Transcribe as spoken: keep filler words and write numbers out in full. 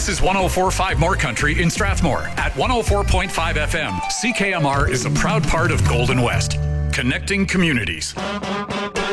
This is one oh four point five More Country in Strathmore. At one oh four point five F M, C K M R is a proud part of Golden West, connecting communities.